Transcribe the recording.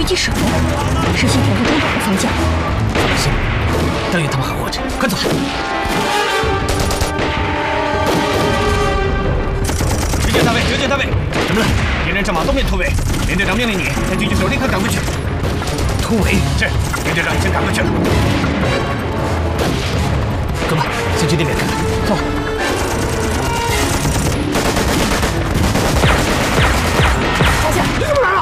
击手，是新田部中岛的方向。 行，但愿他们还活着，快走！直接单位，直接单位，怎么了？敌人正往东面突围，连队长命令你带狙击手立刻赶过去。突围？是，连队长已经赶过去了。走吧，先去那边看看。走。 小姐，你怎么来了？